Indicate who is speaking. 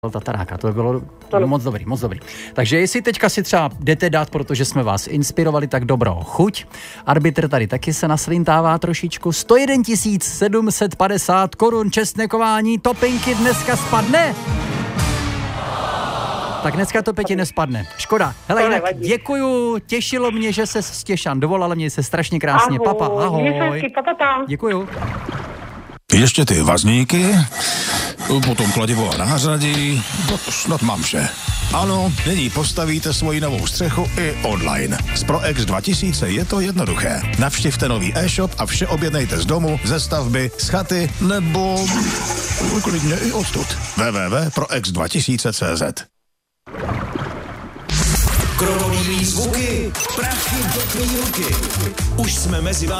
Speaker 1: Tataráka, to bylo moc dobrý. Takže jestli teďka si třeba jdete dát, protože jsme vás inspirovali, tak dobrou chuť. Arbitr tady taky se naslintává trošičku. 101 750 korun čestné kování, topinky dneska spadne. Tak dneska to Peti nespadne. Škoda. Hele, jinak děkuju, těšilo mě, že se z Těšan dovolala, mě se strašně krásně.
Speaker 2: Ahoj.
Speaker 1: Papa, ahoj. Děkuju.
Speaker 3: Ještě ty vazníky, potom kladivo a nářadí, snad mám vše. Ano, nyní postavíte svoji novou střechu i online. S ProX 2000 je to jednoduché. Navštivte nový e-shop a vše objednejte z domu, ze stavby, z chaty nebo klidně i odtud. www.prox2000.cz.
Speaker 4: Krovodýmý zvuky, prachy do tvý ruky. Už jsme mezi vámi.